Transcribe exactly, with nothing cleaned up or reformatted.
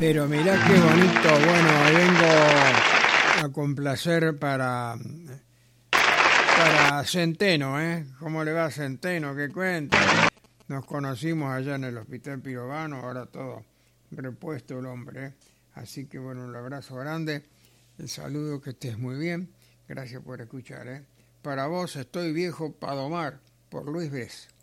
Pero mirá qué bonito. Bueno, vengo a complacer para para Centeno, ¿eh? ¿Cómo le va a Centeno? ¿Qué cuenta? Nos conocimos allá en el Hospital Pirovano, ahora todo repuesto el hombre, ¿eh? Así que bueno, un abrazo grande, el saludo, que estés muy bien. Gracias por escuchar, ¿eh? Para vos, Estoy viejo para domar, por Luis Bes.